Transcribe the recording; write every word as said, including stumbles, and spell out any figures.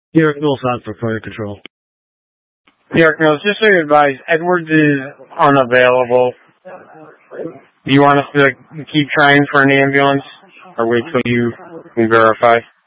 New York Mills on for fire control. New York Mills, just so you're advised, Edwards is unavailable. Do you want us to keep trying for an ambulance or wait till you can verify?